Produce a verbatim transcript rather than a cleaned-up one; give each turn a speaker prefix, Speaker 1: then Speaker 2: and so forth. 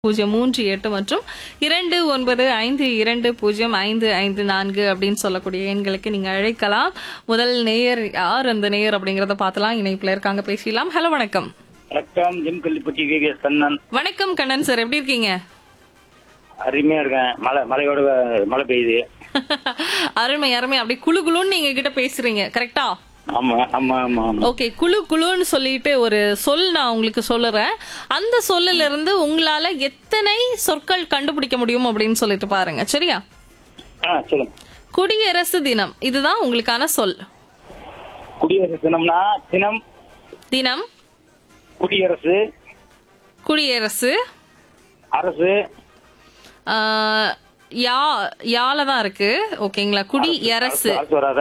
Speaker 1: பூஜ்ஜியம் மூன்று எட்டு மற்றும் இரண்டு ஒன்பது ஐந்து இரண்டு பூஜ்ஜியம் ஐந்து ஐந்து நான்கு அப்படின்னு சொல்லக்கூடிய எண்களுக்கு நீங்க அழைக்கலாம். முதல் நேயர் யார் அந்த நேயர் அப்படிங்கறத பார்த்தலாம். இணைப்புல இருக்காங்க, பேசலாம். ஹலோ, வணக்கம்.
Speaker 2: வணக்கம், gym Kallipatti V S Kannan.
Speaker 1: வணக்கம் கண்ணன் சார், எப்படி இருக்கீங்க?
Speaker 2: அருமையா இருக்கேன். மழை மழையோட மழை பெய்யுது.
Speaker 1: அருமை அருமை. அப்படி குழு குழுன்னு நீங்க கிட்ட பேசுறீங்க, கரெக்டா?
Speaker 2: ஆமா ஆமா ஆமா ஆமா.
Speaker 1: ஓகே, குழு குழுன்னு சொல்லிட்டு ஒரு சொல் நான் உங்களுக்கு சொல்லுறேன். அந்த சொல்லுல இருந்து உங்களால எத்தனை சொற்கள் கண்டுபிடிக்க முடியும் அப்படின்னு சொல்லிட்டு பாருங்க, சரியா?
Speaker 2: ஆ, சொல்லுங்க.
Speaker 1: குடியரசு தினம், இதுதான் உங்களுக்கான சொல்.
Speaker 2: குடியரசு தினம்னா தினம்,
Speaker 1: தினம்,
Speaker 2: குடியரசு,
Speaker 1: குடியரசு,
Speaker 2: அரசு,
Speaker 1: ஆஹ், யா யால தான் இருக்கு. ஓகேங்களா? குடியரசு
Speaker 2: அரசு வராதா?